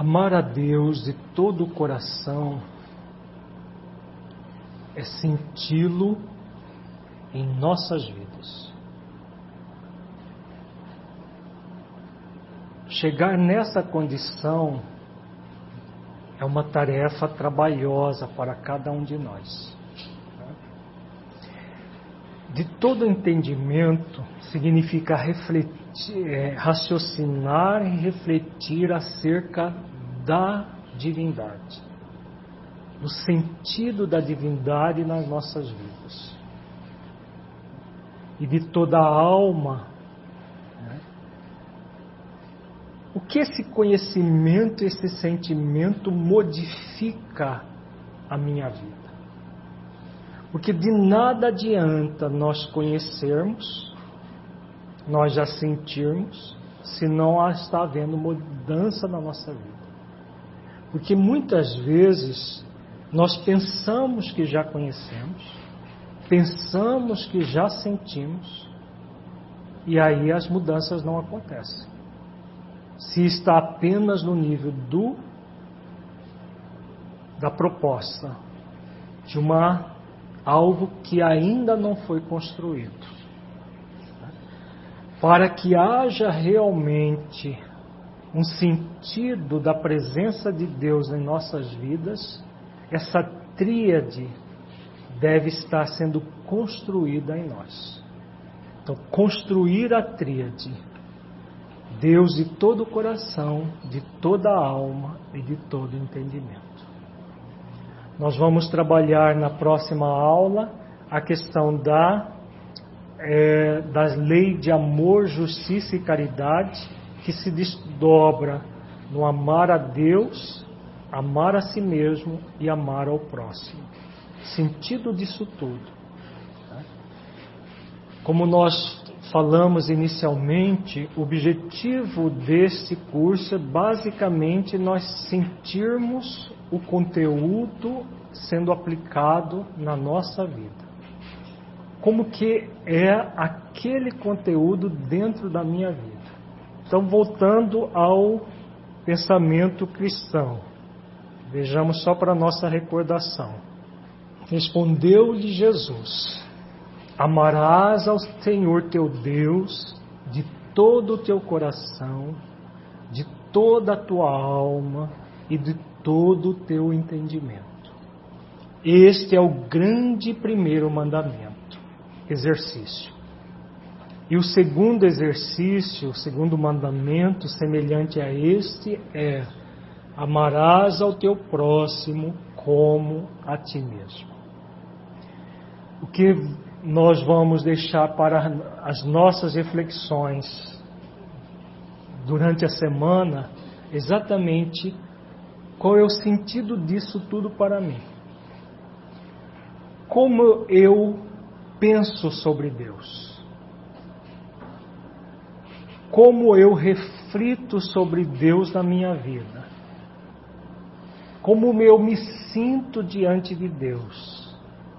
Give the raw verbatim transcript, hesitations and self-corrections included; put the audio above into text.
Amar a Deus de todo o coração é senti-lo em nossas vidas. Chegar nessa condição é uma tarefa trabalhosa para cada um de nós. De todo entendimento significa refletir, é, raciocinar e refletir acerca da divindade, do sentido da divindade nas nossas vidas. E de toda a alma, né? O que esse conhecimento, esse sentimento modifica a minha vida? Porque de nada adianta nós conhecermos, nós já sentirmos, se não está havendo mudança na nossa vida. Porque muitas vezes nós pensamos que já conhecemos, pensamos que já sentimos, e aí as mudanças não acontecem. Se está apenas no nível do da proposta, de uma algo que ainda não foi construído. Para que haja realmente um sentido da presença de Deus em nossas vidas, essa tríade deve estar sendo construída em nós. Então, construir a tríade, Deus de todo o coração, de toda a alma e de todo o entendimento. Nós vamos trabalhar na próxima aula a questão da, é, das leis de amor, justiça e caridade, que se desdobra no amar a Deus, amar a si mesmo e amar ao próximo. Sentido disso tudo. Como nós falamos inicialmente, o objetivo desse curso é basicamente nós sentirmos o conteúdo sendo aplicado na nossa vida. Como que é aquele conteúdo dentro da minha vida. Então, voltando ao pensamento cristão, vejamos só para nossa recordação. Respondeu-lhe Jesus: amarás ao Senhor teu Deus de todo o teu coração, de toda a tua alma e de todo o teu entendimento. Este é o grande primeiro mandamento, exercício. E o segundo exercício, o segundo mandamento, semelhante a este, é: amarás ao teu próximo como a ti mesmo. O que nós vamos deixar para as nossas reflexões durante a semana, exatamente qual é o sentido disso tudo para mim. Como eu penso sobre Deus. Como eu reflito sobre Deus na minha vida. Como eu me sinto diante de Deus.